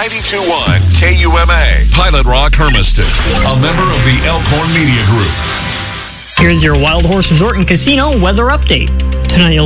92.1 KUMA. Pilot Rock Hermiston, a member of the Elkhorn Media Group. Here's your Wild Horse Resort and Casino weather update. Tonight you'll